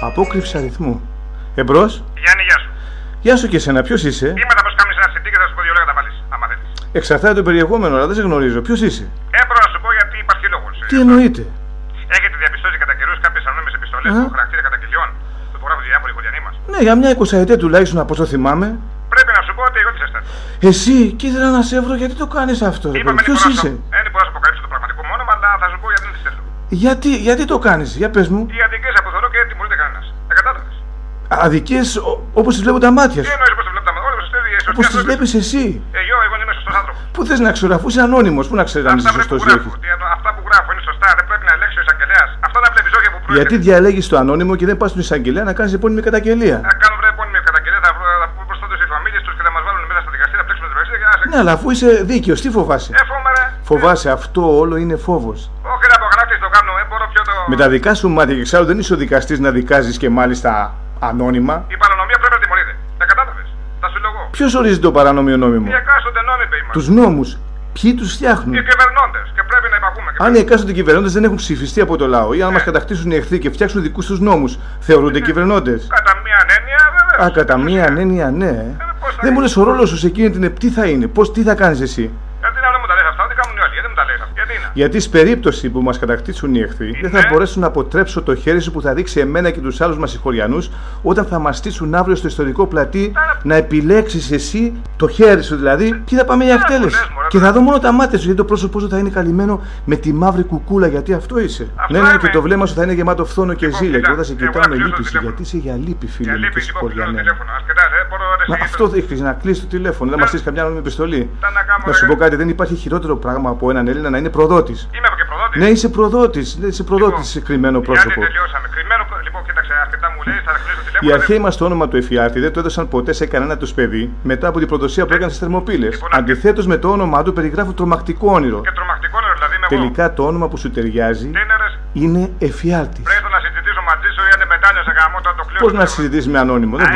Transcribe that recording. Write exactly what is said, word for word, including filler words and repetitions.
Απόκρυψη αριθμού. Εμπρός. Γιάννη, γεια σου. Γεια σου και εσένα, ποιος είσαι? Είμαι τα πως κάνεις ένα σιντή και θα σου πω δύο λόγια τα βάλεις, άμα θέλεις. Εξαρτάται το περιεχόμενο, αλλά δεν σε γνωρίζω. Ποιος είσαι? Έπρεπε να σου πω γιατί υπάρχει λόγος. Τι εννοείται? Έχετε διαπιστώσει κατά καιρούς κάποιες ανώνυμες επιστολές Α. που έχουν χαρακτήρα καταγγελιών που υπογράφουν διάφοροι χωριανοί μας? Ναι, για μια εικοσαετία τουλάχιστον από όσο θυμάμαι. Πρέπει να σου πω ότι εγώ τι σας Εσύ, και ήθελα να σε βρω, γιατί το κάνεις αυτό? Είπαμε, Ποιος είσαι? δεν μπορώ να σου αποκαλύψω το πραγματικό μου όνομα, αλλά θα σου πω γιατί δεν τις θέλω. Γιατί, γιατί το κάνεις, για πες μου. Οι αδικίες που θεωρώ και δεν τιμωρείται κανένας. Τα κατάλαβες? Αδικίες όπως τις βλέπουν τα μάτια Τι σου. εννοείς πως τις βλέπω τα μάτια? Όλες τις Όπως τις βλέπεις εσύ. Ε, εγώ, εγώ είμαι σωστός άνθρωπος. Πού θες να ξέρω, αφού είσαι ανώνυμος, πού να ξέρεις αν είσαι Αυτά σωστός ή που όχι? γράφω, τι εννοώ, αυτά που γράφω είναι σωστά, δεν πρέπει να ελέγξει ο εισαγγελέας. Αυτά τα βλέπεις, όχι από προέρχεται. Γιατί διαλέγεις το ανώνυμο και δεν πας στον εισαγγελέα να κάνεις επώνυμη καταγγελία? Θα κάνουν βρε επώνυμη καταγγελία, θα πούμε προς τότε οι φαμίλιες τους και θα μας βάλουν μέσα στα δικαστήρια, θα πλέξουμε την εργασία και άσε. Ναι, αλλά αφού είσαι δίκαιος, τι φοβάσαι? Ε, φόβομαι, ρε. Φοβάσαι, αυτό όλο είναι φόβος. Όχι, ρε, απογράφεις το κάνω, ε, μπορώ πιο το. Με τα δικά σου μάτια, και εξάλλου δεν είσαι ο δικαστής να δικάζεις και μάλιστα ανώνυμα. Η παρανομία πρέπει να τιμωρείται. Τα κατάλαβες? Τα σου λόγω. Ποιος ορίζει το παράνομιο νόμιμο? Οι εκάστοτε νόμοι, είπε είμαστε. Τους νόμους. Ποιοι τους φτιάχνουν? Οι κυβερνώντες και πρέπει να υπακούμε. Και Αν οι πρέπει. εκάστοτε κυβερνώντες δεν έχουν ψηφιστεί από το λαό ή αν Ναι. μας κατακτήσουν οι εχθροί και φτιάξουν δικούς τους νόμους, θεωρούνται κυβερνώντες? Κατά μία έννοια, βέβαια. Α, κατά μία έννοια, ναι. πώς θα Δεν μου είναι? λες ο ρόλος σου σε εκείνη την. Τι θα είναι, πώς, τι θα κάνεις εσύ? Γιατί να μην μου τα λες αυτά, τι κάνουν οι άλλοι, γιατί μου τα λες αυτά, γιατί είναι. Γιατί στην περίπτωση που μας κατακτήσουν οι εχθροί, δεν θα Ναι. μπορέσουν να αποτρέψω το χέρι σου που θα δείξει εμένα και τους άλλους μας συγχωριανούς όταν θα μας στήσουν αύριο στο ιστορικό πλατή να επιλέξεις εσύ το χέρι σου δηλαδή και θα πάμε για Ναι, εκτέλεση. που λες, μωρέ, Και ναι. θα δω μόνο τα μάτια σου γιατί το πρόσωπό σου θα είναι καλυμμένο με τη μαύρη κουκούλα γιατί αυτό είσαι. Αυτό Ναι, ναι, είμαι. και το βλέμμα σου θα είναι γεμάτο φθόνο και Λοιπόν, ζήλια. Και κοίτα, όταν σε εγώ κοιτάω θα με κλείσω το λύπηση τηλέφωνο. γιατί είσαι για λύπη, φίλε Για μου και λύπη, λοιπόν, κλείνω το συγχωριανέ. τηλέφωνο. Ας κοιτάς, ε, μπορώ ρε, Μα σε αυτό έχεις να κλείσει το τηλέφωνο, δεν Ναι. μας στείλει καμιά νόμιμη επιστολή. Τα να κάνω, Να σου ρε. πω κάτι, δεν υπάρχει χειρότερο πράγμα από έναν Έλληνα να είναι προδότης. Είμαι και προδότης. Ναι, είσαι προδότης, ναι, είσαι προδότης σε κρυμμένο πρόσωπο. Γιατί τελειώσαμε. Κρυμμένο, προ- λοιπόν, κοίταξε, αρκετά μου λέει, θα κλείσω το τηλέφωνο. Οι δεν- αρχαίοι μας το όνομα του Εφιάλτη δεν το έδωσαν ποτέ σε κανένα τους παιδί μετά από την προδοσία που έκανε στις Θερμοπύλες. Λοιπόν, Αντιθέτως με το όνομά του περιγράφουν τρομακτικό όνειρο. Και τρομακτικό είναι, δηλαδή είμαι εγώ. Τελικά το όνομα που σου ταιριάζει Τι είναι, ρε, είναι Εφιάλτης. πρέπει να συζητήσω μαζί σου ή αν δεν μετάνιωσε γαμό, θα το κλείσω. Πώς να συζητήσεις με ανώνυμο, δεν